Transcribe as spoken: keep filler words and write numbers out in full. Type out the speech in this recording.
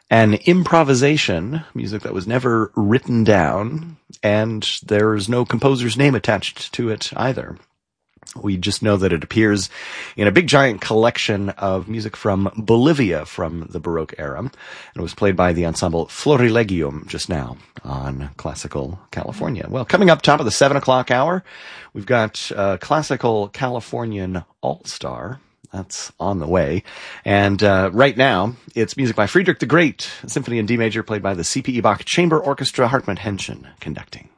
an improvisation, music that was never written down, and there's no composer's name attached to it either. We just know that it appears in a big giant collection of music from Bolivia from the Baroque era, and it was played by the ensemble Florilegium just now on Classical California. Well, coming up top of the seven o'clock hour, we've got uh, Classical Californian All-Star. That's on the way. And uh, right now, it's music by Friedrich the Great, a symphony in D major played by the C P E Bach Chamber Orchestra, Hartmut Henschen conducting.